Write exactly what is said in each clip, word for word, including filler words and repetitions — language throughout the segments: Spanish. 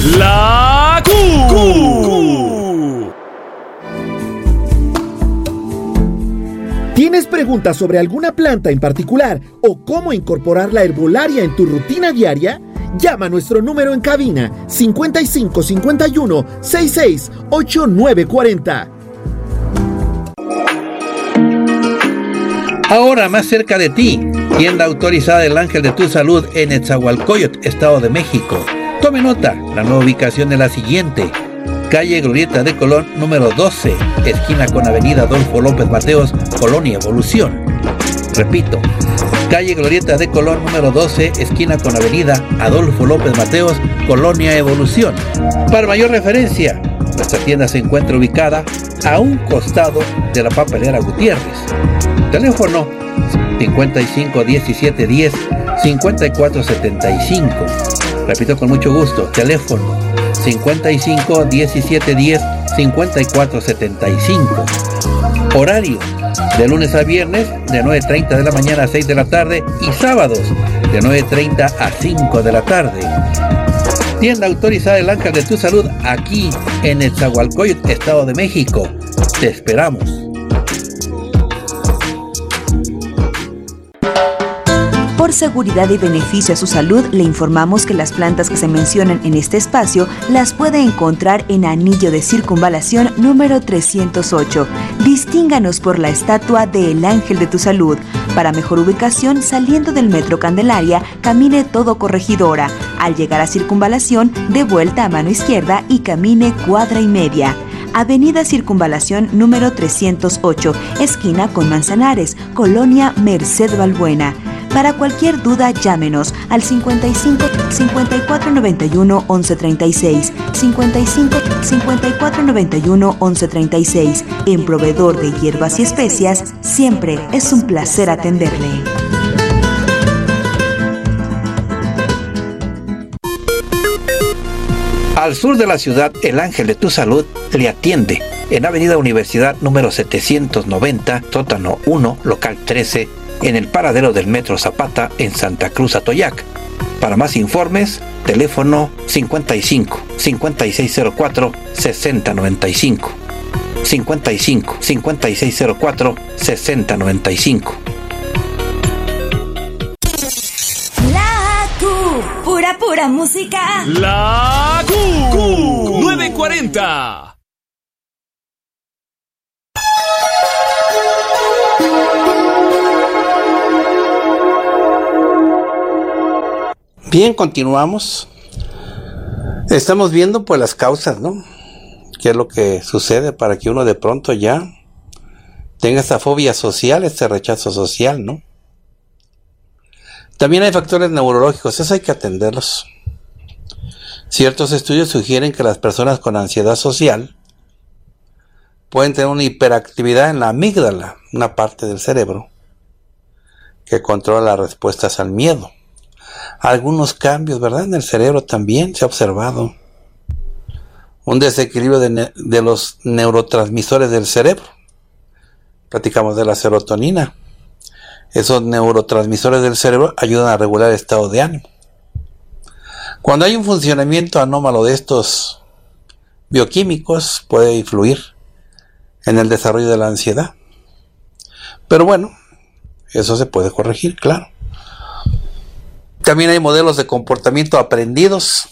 La Q. Q. ¿Tienes preguntas sobre alguna planta en particular o cómo incorporar la herbolaria en tu rutina diaria? Llama a nuestro número en cabina cincuenta y cinco cincuenta y uno sesenta y seis ochenta y nueve cuarenta. Ahora más cerca de ti, tienda autorizada del Ángel de tu Salud en Nezahualcóyotl, Estado de México. Tome nota, la nueva ubicación es la siguiente: calle Glorieta de Colón número doce, esquina con avenida Adolfo López Mateos, Colonia Evolución. Repito, calle Glorieta de Colón número doce, esquina con avenida Adolfo López Mateos, Colonia Evolución. Para mayor referencia, nuestra tienda se encuentra ubicada a un costado de la papelera Gutiérrez. Teléfono cincuenta y cinco diecisiete diez cincuenta y cuatro setenta y cinco. Repito con mucho gusto, teléfono cincuenta y cinco diecisiete diez cincuenta y cuatro setenta y cinco. Horario de lunes a viernes de nueve treinta de la mañana a seis de la tarde y sábados de nueve treinta a cinco de la tarde. Tienda autorizada del Ángel de tu Salud aquí en Nezahualcóyotl, Estado de México. Te esperamos. Por seguridad y beneficio a su salud, le informamos que las plantas que se mencionan en este espacio las puede encontrar en Anillo de Circunvalación número trescientos ocho. Distínganos por la estatua de El Ángel de tu Salud. Para mejor ubicación, saliendo del Metro Candelaria, camine todo Corregidora. Al llegar a Circunvalación, de vuelta a mano izquierda y camine cuadra y media. Avenida Circunvalación número trescientos ocho, esquina con Manzanares, Colonia Merced Balbuena. Para cualquier duda, llámenos al cincuenta y cinco cincuenta y cuatro noventa y uno once treinta y seis, cincuenta y cinco cincuenta y cuatro noventa y uno once treinta y seis. En Proveedor de Hierbas y Especias, siempre es un placer atenderle. Al sur de la ciudad, el Ángel de tu Salud le atiende en Avenida Universidad número setecientos noventa, sótano uno, local trece, en el paradero del Metro Zapata en Santa Cruz Atoyac. Para más informes, teléfono cincuenta y cinco cincuenta y seis cero cuatro sesenta noventa y cinco, cincuenta y cinco cincuenta y seis cero cuatro sesenta noventa y cinco. La Q, pura pura música. La Q, Q nueve cuarenta. Bien, continuamos. Estamos viendo pues las causas, ¿no? ¿Qué es lo que sucede para que uno de pronto ya tenga esta fobia social, este rechazo social, ¿no? También hay factores neurológicos, eso hay que atenderlos. Ciertos estudios sugieren que las personas con ansiedad social pueden tener una hiperactividad en la amígdala, una parte del cerebro que controla las respuestas al miedo. Algunos cambios, ¿verdad? En el cerebro también se ha observado un desequilibrio de, ne- de los neurotransmisores del cerebro. Platicamos de la serotonina. Esos neurotransmisores del cerebro ayudan a regular el estado de ánimo. Cuando hay un funcionamiento anómalo de estos bioquímicos, puede influir en el desarrollo de la ansiedad. Pero bueno, eso se puede corregir, claro. También hay modelos de comportamiento aprendidos.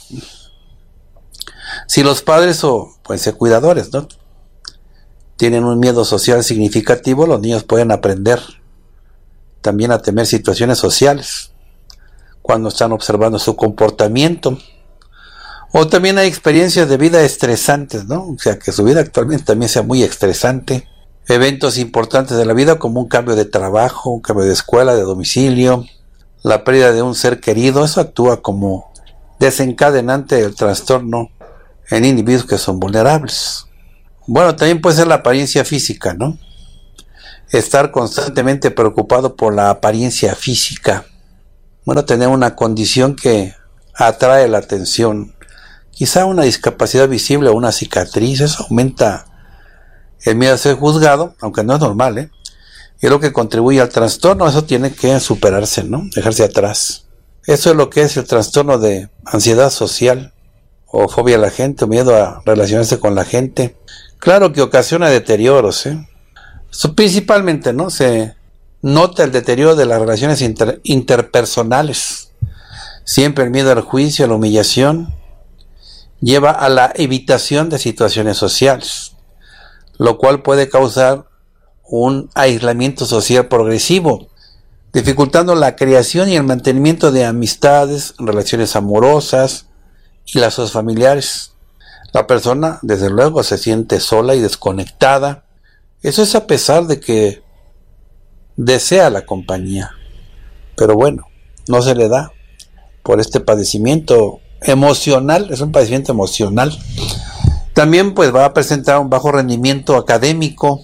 Si los padres o pueden ser cuidadores, ¿no?, tienen un miedo social significativo, los niños pueden aprender también a temer situaciones sociales cuando están observando su comportamiento. O también hay experiencias de vida estresantes, ¿no? O sea, que su vida actualmente también sea muy estresante. Eventos importantes de la vida como un cambio de trabajo, un cambio de escuela, de domicilio, la pérdida de un ser querido, eso actúa como desencadenante del trastorno en individuos que son vulnerables. Bueno, también puede ser la apariencia física, ¿no? Estar constantemente preocupado por la apariencia física. Bueno, tener una condición que atrae la atención. Quizá una discapacidad visible o una cicatriz, eso aumenta el miedo a ser juzgado, aunque no es normal, ¿eh? Y es lo que contribuye al trastorno, eso tiene que superarse, ¿no? Dejarse atrás. Eso es lo que es el trastorno de ansiedad social o fobia a la gente, o miedo a relacionarse con la gente. Claro que ocasiona deterioros, ¿eh? Eso principalmente, ¿no? Se nota el deterioro de las relaciones inter- interpersonales. Siempre el miedo al juicio, a la humillación, lleva a la evitación de situaciones sociales, lo cual puede causar un aislamiento social progresivo, dificultando la creación y el mantenimiento de amistades, relaciones amorosas y lazos familiares. La persona, desde luego, se siente sola y desconectada. Eso es a pesar de que desea la compañía, pero bueno, no se le da por este padecimiento emocional. Es un padecimiento emocional. También pues va a presentar un bajo rendimiento académico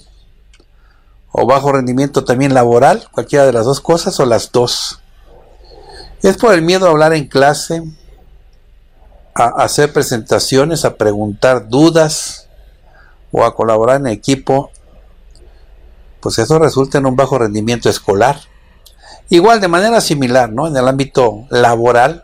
o bajo rendimiento también laboral, cualquiera de las dos cosas o las dos. Es por el miedo a hablar en clase, a hacer presentaciones, a preguntar dudas o a colaborar en equipo. Pues eso resulta en un bajo rendimiento escolar. Igual, de manera similar, ¿no? En el ámbito laboral,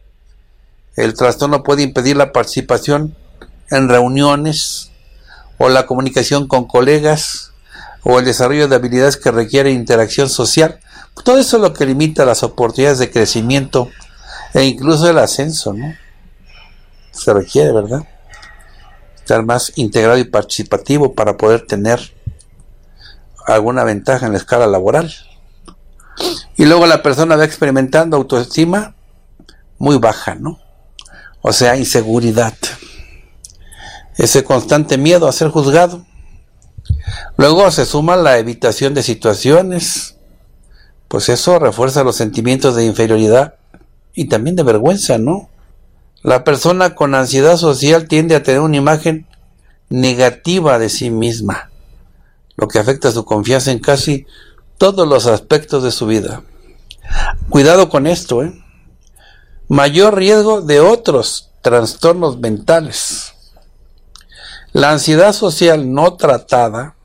el trastorno puede impedir la participación en reuniones o la comunicación con colegas o el desarrollo de habilidades que requieren interacción social. Todo eso es lo que limita las oportunidades de crecimiento e incluso el ascenso, ¿no? Se requiere, ¿verdad? Estar más integrado y participativo para poder tener alguna ventaja en la escala laboral. Y luego la persona va experimentando autoestima muy baja, ¿no? O sea, inseguridad, ese constante miedo a ser juzgado. Luego se suma la evitación de situaciones, pues eso refuerza los sentimientos de inferioridad y también de vergüenza, ¿no? La persona con ansiedad social tiende a tener una imagen negativa de sí misma, lo que afecta su confianza en casi todos los aspectos de su vida. Cuidado con esto, ¿eh? Mayor riesgo de otros trastornos mentales. La ansiedad social no tratada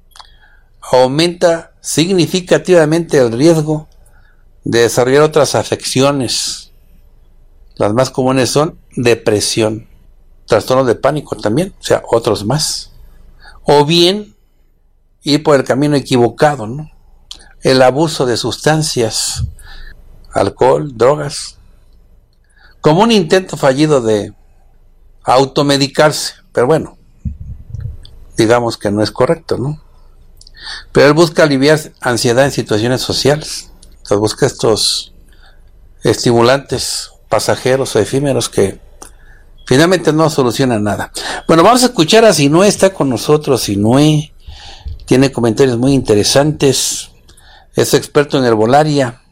aumenta significativamente el riesgo de desarrollar otras afecciones. Las más comunes son depresión, trastornos de pánico también, o sea, otros más. O bien ir por el camino equivocado, ¿no? El abuso de sustancias, alcohol, drogas, como un intento fallido de automedicarse, pero bueno, digamos que no es correcto, ¿no? Pero él busca aliviar ansiedad en situaciones sociales. Entonces busca estos estimulantes pasajeros o efímeros que finalmente no solucionan nada. Bueno, vamos a escuchar a Sinue, está con nosotros Sinue, tiene comentarios muy interesantes, es experto en herbolaria,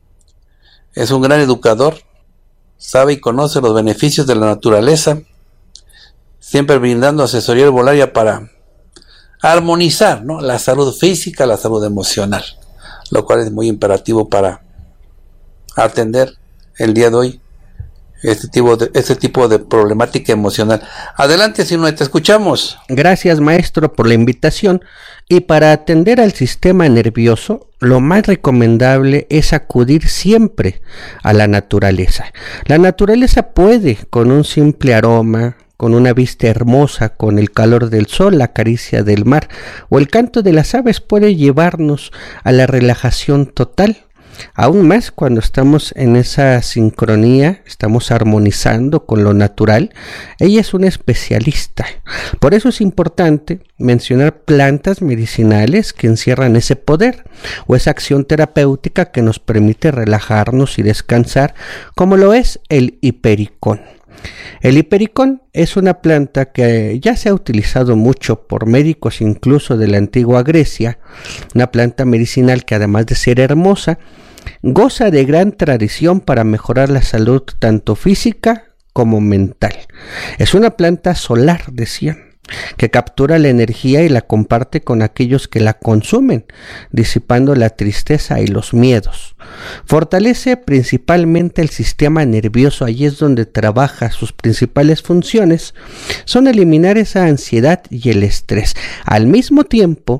es un gran educador, sabe y conoce los beneficios de la naturaleza, siempre brindando asesoría herbolaria para armonizar, ¿no?, la salud física, la salud emocional, lo cual es muy imperativo para atender el día de hoy este tipo de, este tipo de problemática emocional. Adelante, Sinue, te escuchamos. Gracias, maestro, por la invitación. Y para atender al sistema nervioso, lo más recomendable es acudir siempre a la naturaleza. La naturaleza puede, con un simple aroma, con una vista hermosa, con el calor del sol, la caricia del mar o el canto de las aves, puede llevarnos a la relajación total. Aún más cuando estamos en esa sincronía, estamos armonizando con lo natural. Ella es una especialista. Por eso es importante mencionar plantas medicinales que encierran ese poder o esa acción terapéutica que nos permite relajarnos y descansar, como lo es el hipericón. El hipericón es una planta que ya se ha utilizado mucho por médicos incluso de la antigua Grecia, una planta medicinal que además de ser hermosa, goza de gran tradición para mejorar la salud tanto física como mental. Es una planta solar, decían, que captura la energía y la comparte con aquellos que la consumen, disipando la tristeza y los miedos. Fortalece principalmente el sistema nervioso, allí es donde trabaja. Sus principales funciones son eliminar esa ansiedad y el estrés. Al mismo tiempo,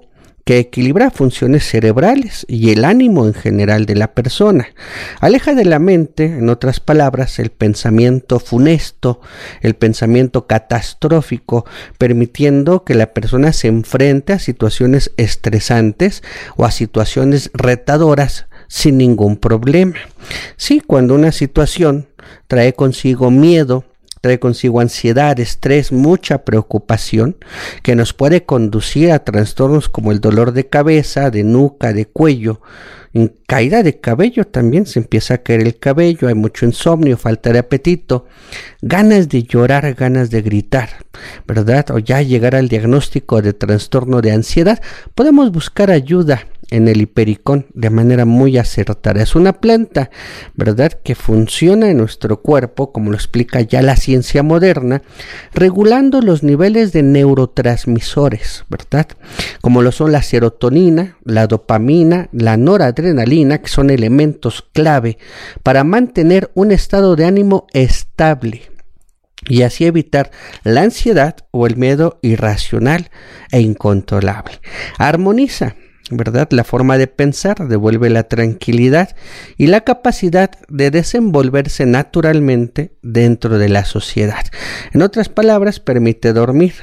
que equilibra funciones cerebrales y el ánimo en general de la persona. Aleja de la mente, en otras palabras, el pensamiento funesto, el pensamiento catastrófico, permitiendo que la persona se enfrente a situaciones estresantes o a situaciones retadoras sin ningún problema. Sí, cuando una situación trae consigo miedo, trae consigo ansiedad, estrés, mucha preocupación, que nos puede conducir a trastornos como el dolor de cabeza, de nuca, de cuello, en caída de cabello también, se empieza a caer el cabello, hay mucho insomnio, falta de apetito, ganas de llorar, ganas de gritar, ¿verdad? O ya llegar al diagnóstico de trastorno de ansiedad. Podemos buscar ayuda en el hipericón de manera muy acertada. Es una planta, ¿verdad?, que funciona en nuestro cuerpo, como lo explica ya la ciencia moderna, regulando los niveles de neurotransmisores, ¿verdad?, como lo son la serotonina, la dopamina, la noradrenalina, que son elementos clave para mantener un estado de ánimo estable y así evitar la ansiedad o el miedo irracional e incontrolable. Armoniza, ¿verdad?, la forma de pensar, devuelve la tranquilidad y la capacidad de desenvolverse naturalmente dentro de la sociedad. En otras palabras, permite dormir,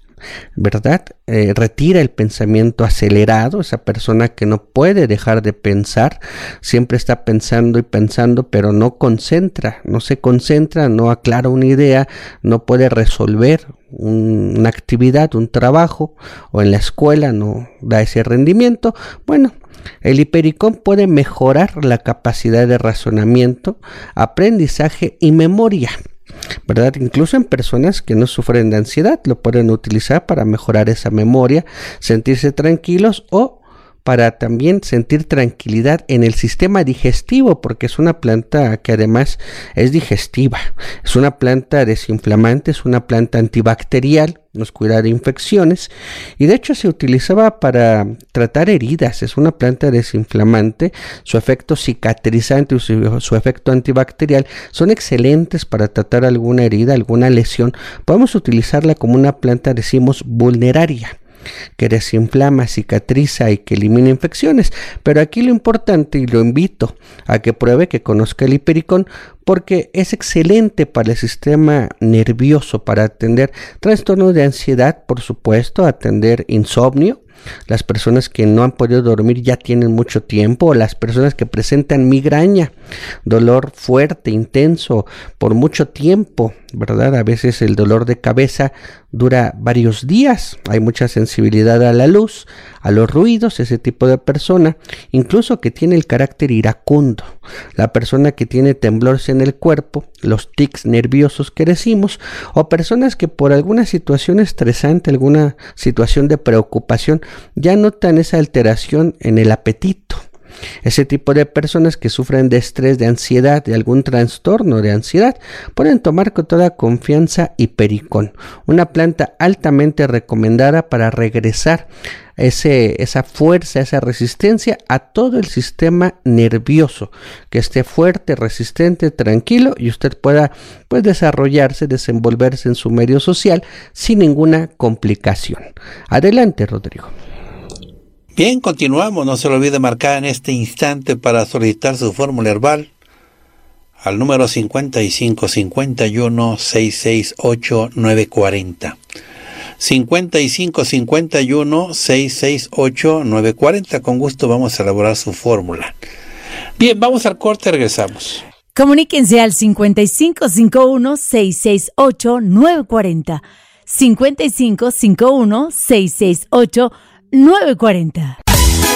¿verdad? Eh, retira el pensamiento acelerado, esa persona que no puede dejar de pensar, siempre está pensando y pensando, pero no concentra, no se concentra, no aclara una idea, no puede resolver un, una actividad, un trabajo, o en la escuela no da ese rendimiento. Bueno, el hipericón puede mejorar la capacidad de razonamiento, aprendizaje y memoria, ¿verdad? Incluso en personas que no sufren de ansiedad lo pueden utilizar para mejorar esa memoria, sentirse tranquilos o para también sentir tranquilidad en el sistema digestivo, porque es una planta que además es digestiva, es una planta desinflamante, es una planta antibacterial, nos cuida de infecciones y de hecho se utilizaba para tratar heridas. Es una planta desinflamante, su efecto cicatrizante y su, su efecto antibacterial son excelentes para tratar alguna herida, alguna lesión. Podemos utilizarla como una planta, decimos, vulneraria, que desinflama, cicatriza y que elimina infecciones. Pero aquí lo importante, y lo invito a que pruebe, que conozca el hipericón, porque es excelente para el sistema nervioso, para atender trastornos de ansiedad, por supuesto, atender insomnio. Las personas que no han podido dormir ya tienen mucho tiempo, o las personas que presentan migraña, dolor fuerte, intenso, por mucho tiempo, ¿verdad? A veces el dolor de cabeza dura varios días, hay mucha sensibilidad a la luz, a los ruidos, ese tipo de persona, incluso que tiene el carácter iracundo, la persona que tiene temblores en el cuerpo, los tics nerviosos que decimos, o personas que por alguna situación estresante, alguna situación de preocupación, ya notan esa alteración en el apetito. Ese tipo de personas que sufren de estrés, de ansiedad, de algún trastorno de ansiedad, pueden tomar con toda confianza hipericón, una planta altamente recomendada para regresar ese, esa fuerza, esa resistencia a todo el sistema nervioso, que esté fuerte, resistente, tranquilo y usted pueda pues desarrollarse, desenvolverse en su medio social sin ninguna complicación. Adelante, Rodrigo. Bien, continuamos. No se le olvide marcar en este instante para solicitar su fórmula herbal al número cincuenta y cinco cincuenta y uno sesenta y seis ocho nueve cuarenta. cincuenta y cinco cincuenta y uno sesenta y seis ocho nueve cuarenta. Con gusto vamos a elaborar su fórmula. Bien, vamos al corte, regresamos. Comuníquense al cincuenta y cinco cincuenta y uno sesenta y seis ocho nueve cuarenta. cincuenta y cinco cincuenta y uno sesenta y seis ocho nueve cuarenta.